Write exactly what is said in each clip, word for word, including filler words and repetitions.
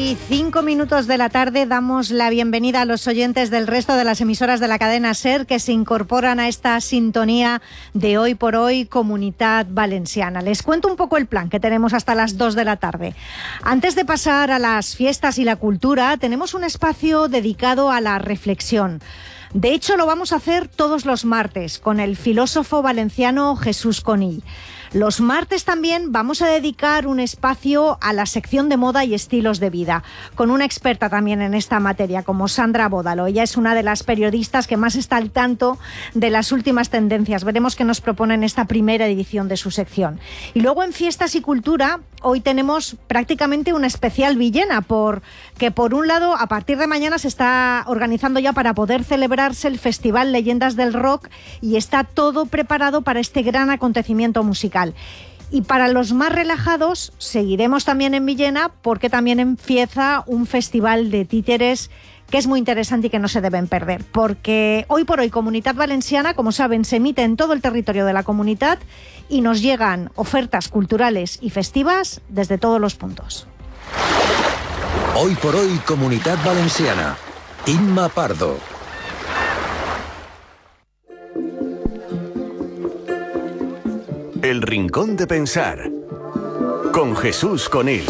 y cinco minutos de la tarde damos la bienvenida a los oyentes del resto de las emisoras de la cadena SER que se incorporan a esta sintonía de Hoy por Hoy Comunitat Valenciana. Les cuento un poco el plan que tenemos hasta las dos de la tarde. Antes de pasar a las fiestas y la cultura, tenemos un espacio dedicado a la reflexión. De hecho, lo vamos a hacer todos los martes con el filósofo valenciano Jesús Conill. Los martes también vamos a dedicar un espacio a la sección de moda y estilos de vida, con una experta también en esta materia, como Sandra Bódalo. Ella es una de las periodistas que más está al tanto de las últimas tendencias. Veremos qué nos propone en esta primera edición de su sección. Y luego en Fiestas y Cultura, hoy tenemos prácticamente una especial villena, porque por un lado, a partir de mañana se está organizando ya para poder celebrarse el Festival Leyendas del Rock y está todo preparado para este gran acontecimiento musical. Y para los más relajados, seguiremos también en Villena porque también empieza un festival de títeres que es muy interesante y que no se deben perder. Porque hoy por hoy Comunitat Valenciana, como saben, se emite en todo el territorio de la comunidad y nos llegan ofertas culturales y festivas desde todos los puntos. Hoy por hoy Comunitat Valenciana. Inma Pardo. El Rincón de Pensar, con Jesús Conill.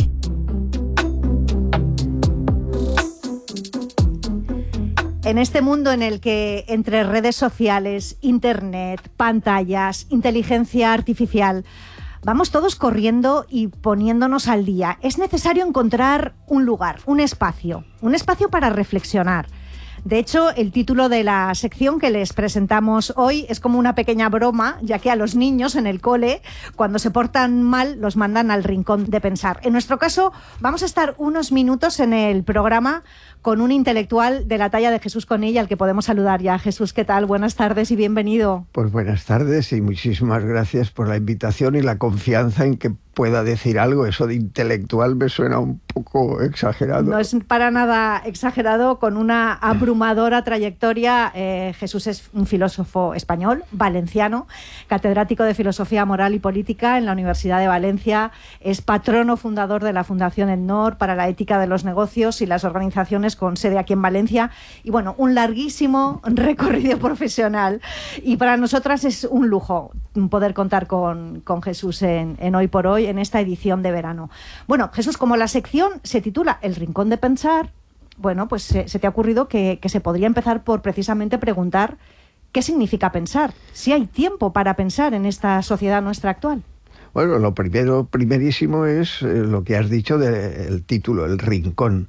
En este mundo en el que entre redes sociales, internet, pantallas, inteligencia artificial, vamos todos corriendo y poniéndonos al día, es necesario encontrar un lugar, un espacio, un espacio para reflexionar. De hecho, el título de la sección que les presentamos hoy es como una pequeña broma, ya que a los niños en el cole, cuando se portan mal, los mandan al rincón de pensar. En nuestro caso, vamos a estar unos minutos en el programa con un intelectual de la talla de Jesús Conill, al que podemos saludar ya. Jesús, ¿qué tal? Buenas tardes y bienvenido. Pues buenas tardes y muchísimas gracias por la invitación y la confianza en que pueda decir algo. Eso de intelectual me suena un poco exagerado. No es para nada exagerado. Con una abrumadora trayectoria, eh, Jesús es un filósofo español, valenciano, catedrático de Filosofía Moral y Política en la Universidad de Valencia, es patrono fundador de la Fundación ENNOR para la ética de los negocios y las organizaciones con sede aquí en Valencia, y bueno, un larguísimo recorrido profesional. Y para nosotras es un lujo poder contar con, con Jesús en, en Hoy por Hoy, en esta edición de verano. Bueno, Jesús, como la sección se titula El Rincón de Pensar, bueno, pues se, se te ha ocurrido que, que se podría empezar por precisamente preguntar qué significa pensar, si hay tiempo para pensar en esta sociedad nuestra actual. Bueno, lo primero, primerísimo es eh, lo que has dicho del título, el rincón.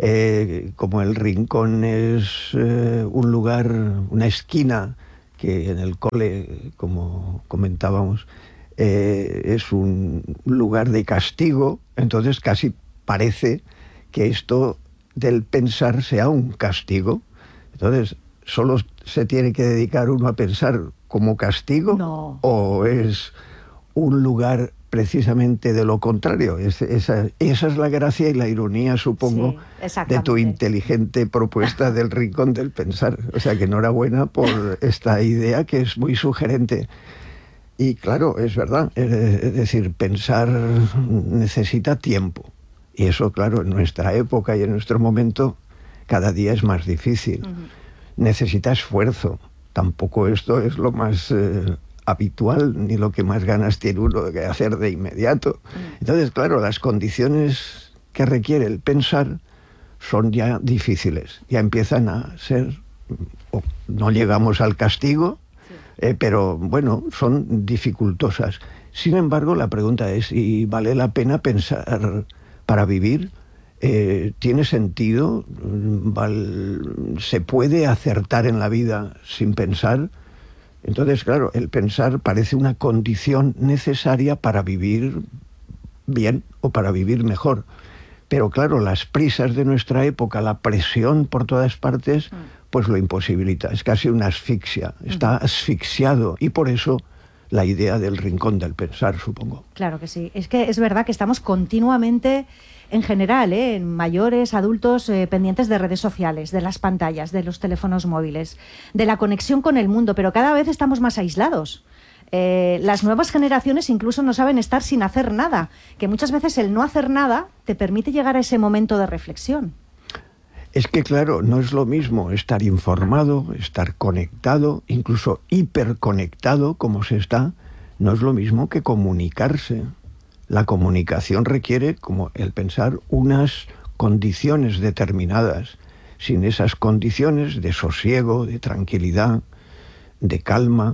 Eh, como el rincón es eh, un lugar, una esquina que en el cole, como comentábamos, eh, es un lugar de castigo, entonces casi parece que esto del pensar sea un castigo. Entonces, ¿solo se tiene que dedicar uno a pensar como castigo? No. ¿O es un lugar precisamente de lo contrario? Es, esa, esa es la gracia y la ironía, supongo, sí, de tu inteligente propuesta del Rincón del Pensar. O sea que enhorabuena por esta idea que es muy sugerente. Y claro, es verdad, es decir, pensar necesita tiempo. Y eso, claro, en nuestra época y en nuestro momento cada día es más difícil. Uh-huh. Necesita esfuerzo. Tampoco esto es lo más eh, habitual, ni lo que más ganas tiene uno de hacer de inmediato. Entonces, claro, las condiciones que requiere el pensar son ya difíciles. Ya empiezan a ser... Oh, no llegamos al castigo, eh, pero bueno, son dificultosas. Sin embargo, la pregunta es, ¿y vale la pena pensar para vivir? Eh, ¿Tiene sentido? Val, ¿se puede acertar en la vida sin pensar? Entonces, claro, el pensar parece una condición necesaria para vivir bien o para vivir mejor. Pero claro, las prisas de nuestra época, la presión por todas partes, pues lo imposibilita. Es casi una asfixia, está asfixiado, y por eso la idea del rincón del pensar, supongo. Claro que sí. Es que es verdad que estamos continuamente, en general, ¿eh? en mayores, adultos, eh, pendientes de redes sociales, de las pantallas, de los teléfonos móviles, de la conexión con el mundo, pero cada vez estamos más aislados. Eh, las nuevas generaciones incluso no saben estar sin hacer nada, que muchas veces el no hacer nada te permite llegar a ese momento de reflexión. Es que, claro, no es lo mismo estar informado, estar conectado, incluso hiperconectado como se está, no es lo mismo que comunicarse. La comunicación requiere, como el pensar, unas condiciones determinadas. Sin esas condiciones de sosiego, de tranquilidad, de calma,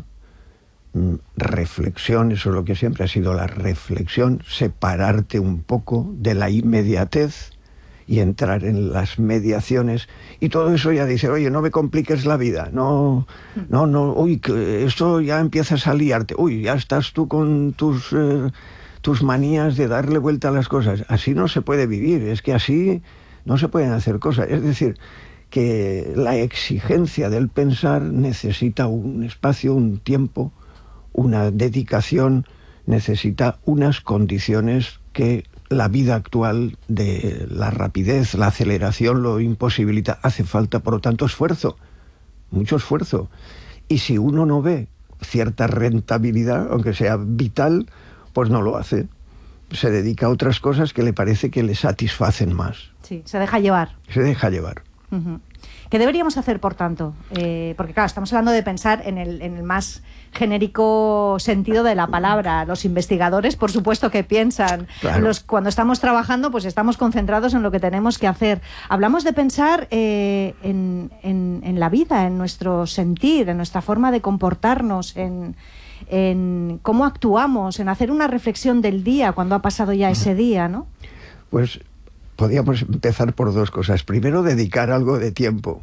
reflexión, eso es lo que siempre ha sido la reflexión, separarte un poco de la inmediatez y entrar en las mediaciones, y todo eso ya dice, oye, no me compliques la vida, no, no, no, uy, que esto ya empiezas a liarte, uy, ya estás tú con tus, eh, tus manías de darle vuelta a las cosas. Así no se puede vivir, es que así no se pueden hacer cosas. Es decir, que la exigencia del pensar necesita un espacio, un tiempo, una dedicación, necesita unas condiciones que la vida actual de la rapidez, la aceleración lo imposibilita. Hace falta, por lo tanto, esfuerzo, mucho esfuerzo. Y si uno no ve cierta rentabilidad, aunque sea vital, pues no lo hace. Se dedica a otras cosas que le parece que le satisfacen más. Sí, se deja llevar. Se deja llevar. Uh-huh. ¿Qué deberíamos hacer, por tanto? Eh, porque, claro, estamos hablando de pensar en el, en el más genérico sentido de la palabra. Los investigadores, por supuesto, que piensan. Claro. Los, cuando estamos trabajando, pues estamos concentrados en lo que tenemos que hacer. Hablamos de pensar eh, en, en, en la vida, en nuestro sentir, en nuestra forma de comportarnos, en, en cómo actuamos, en hacer una reflexión del día cuando ha pasado ya ese día, ¿no? Pues podríamos empezar por dos cosas. Primero, dedicar algo de tiempo.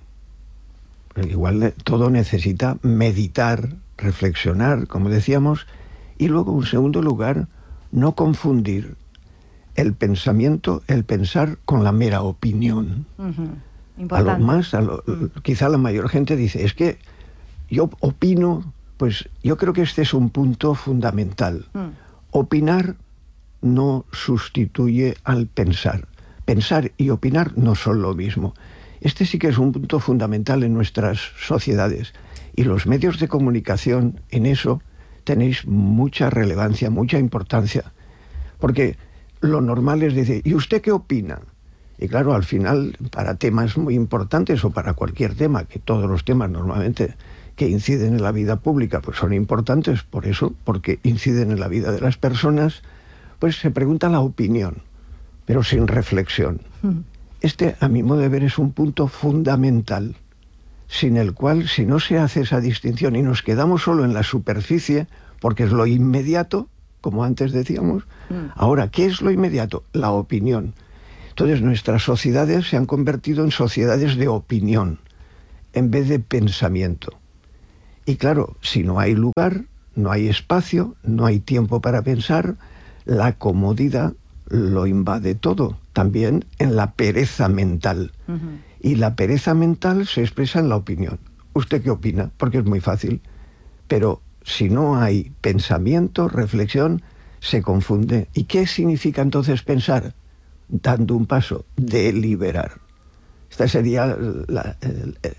Igual todo necesita meditar, reflexionar, como decíamos. Y luego, en segundo lugar, no confundir el pensamiento, el pensar, con la mera opinión. Uh-huh. A Importante. lo más, a lo, quizá la mayor gente dice, es que yo opino, pues yo creo que este es un punto fundamental. Uh-huh. Opinar no sustituye al pensar. Pensar y opinar no son lo mismo. Este sí que es un punto fundamental en nuestras sociedades. Y los medios de comunicación en eso tenéis mucha relevancia, mucha importancia. Porque lo normal es decir, ¿y usted qué opina? Y claro, al final, para temas muy importantes o para cualquier tema, que todos los temas normalmente que inciden en la vida pública pues son importantes, por eso, porque inciden en la vida de las personas, pues se pregunta la opinión, pero sin reflexión. Este, a mi modo de ver, es un punto fundamental, sin el cual, si no se hace esa distinción y nos quedamos solo en la superficie, porque es lo inmediato, como antes decíamos, mm. ahora, ¿qué es lo inmediato? La opinión. Entonces, nuestras sociedades se han convertido en sociedades de opinión, en vez de pensamiento. Y claro, si no hay lugar, no hay espacio, no hay tiempo para pensar, la comodidad lo invade todo, también en la pereza mental. Uh-huh. Y la pereza mental se expresa en la opinión. ¿Usted qué opina? Porque es muy fácil. Pero si no hay pensamiento, reflexión, se confunde. ¿Y qué significa entonces pensar? Dando un paso, deliberar. Esta sería la, la,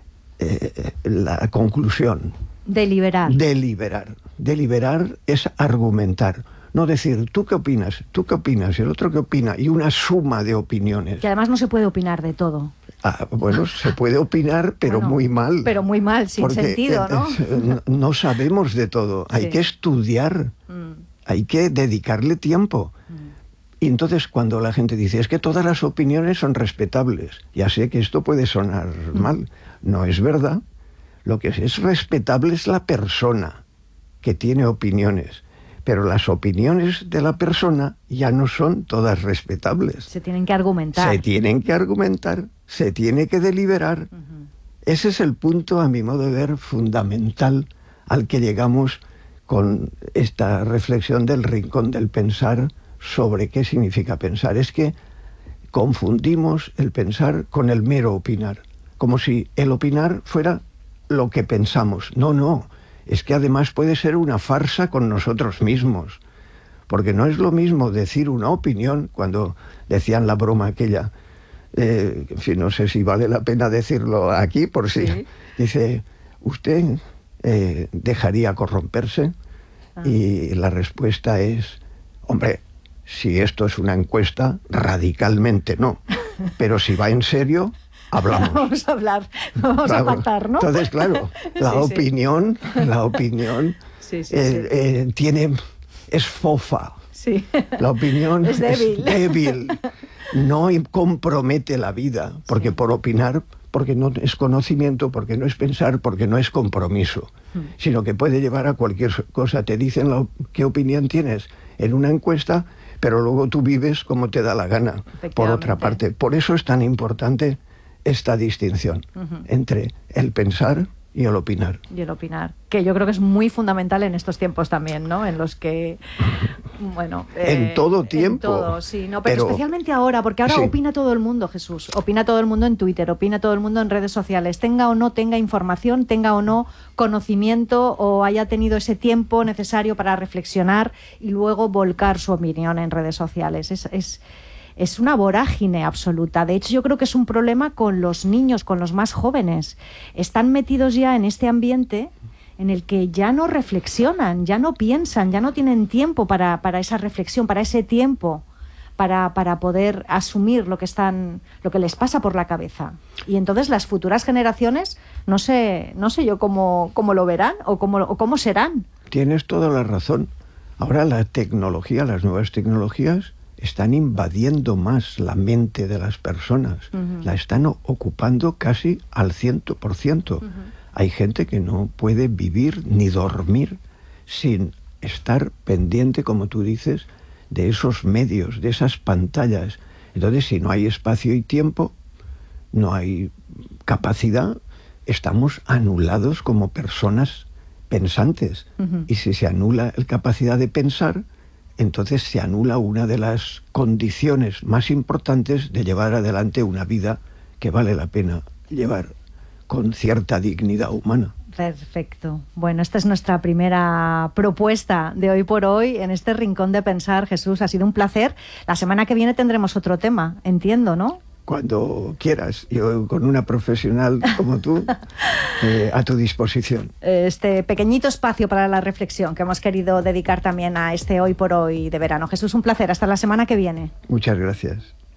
la conclusión. Deliberar. Deliberar. Deliberar es argumentar. No decir, ¿tú qué opinas? ¿Tú qué opinas? Y el otro qué opina. Y una suma de opiniones. Que además no se puede opinar de todo. Ah, bueno, se puede opinar, pero bueno, muy mal. Pero muy mal, sin porque, sentido, ¿no? Eh, no sabemos de todo. Sí. Hay que estudiar. Mm. Hay que dedicarle tiempo. Mm. Y entonces cuando la gente dice, es que todas las opiniones son respetables. Ya sé que esto puede sonar mm. mal. No es verdad. Lo que es respetable es la persona que tiene opiniones. Pero las opiniones de la persona ya no son todas respetables. Se tienen que argumentar. Se tienen que argumentar, se tiene que deliberar. Uh-huh. Ese es el punto, a mi modo de ver, fundamental al que llegamos con esta reflexión del rincón del pensar sobre qué significa pensar. Es que confundimos el pensar con el mero opinar, como si el opinar fuera lo que pensamos. No, no. Es que además puede ser una farsa con nosotros mismos, porque no es lo mismo decir una opinión, cuando decían la broma aquella, eh, en fin, no sé si vale la pena decirlo aquí, por si, sí. Dice, ¿usted eh, dejaría corromperse? Ah. Y la respuesta es, hombre, si esto es una encuesta, radicalmente no. Pero si va en serio, hablamos. Vamos a hablar, vamos Claro. a pactar, ¿no? Entonces, claro, la Sí, sí. opinión, la opinión Sí, sí, eh, sí. eh, tiene, es fofa. Sí. La opinión Es débil. débil, no compromete la vida, porque Sí. por opinar, porque no es conocimiento, porque no es pensar, porque no es compromiso, Mm. sino que puede llevar a cualquier cosa. Te dicen la, qué opinión tienes en una encuesta, pero luego tú vives como te da la gana, por otra Efectivamente. parte. Por eso es tan importante esta distinción Ujú. entre el pensar y el opinar. Y el opinar, que yo creo que es muy fundamental en estos tiempos también, ¿no? En los que, bueno... En todo tiempo. En todo, sí, no, pero, Pero- especialmente ahora, porque ahora Sí. opina todo el mundo, Jesús. Opina todo el mundo en Twitter, opina todo el mundo en redes sociales. Tenga o no tenga información, tenga o no conocimiento o haya tenido ese tiempo necesario para reflexionar y luego volcar su opinión en redes sociales. Es... es Es una vorágine absoluta. De hecho, yo creo que es un problema con los niños, con los más jóvenes. Están metidos ya en este ambiente en el que ya no reflexionan, ya no piensan, ya no tienen tiempo para, para esa reflexión, para ese tiempo, para, para poder asumir lo que están, lo que les pasa por la cabeza. Y entonces las futuras generaciones, no sé, no sé yo cómo, cómo lo verán o cómo, o cómo serán. Tienes toda la razón. Ahora la tecnología, las nuevas tecnologías, están invadiendo más la mente de las personas. Ujú. La están o- ocupando casi al ciento por ciento. Ujú. Hay gente que no puede vivir ni dormir sin estar pendiente, como tú dices, de esos medios, de esas pantallas. Entonces, si no hay espacio y tiempo, no hay capacidad, estamos anulados como personas pensantes. Ujú. Y si se anula la capacidad de pensar, entonces se anula una de las condiciones más importantes de llevar adelante una vida que vale la pena llevar con cierta dignidad humana. Perfecto. Bueno, esta es nuestra primera propuesta de hoy por hoy en este Rincón de Pensar. Jesús, ha sido un placer. La semana que viene tendremos otro tema, entiendo, ¿no? Cuando quieras, yo con una profesional como tú, eh, a tu disposición. Este pequeñito espacio para la reflexión que hemos querido dedicar también a este hoy por hoy de verano. Jesús, un placer. Hasta la semana que viene. Muchas gracias.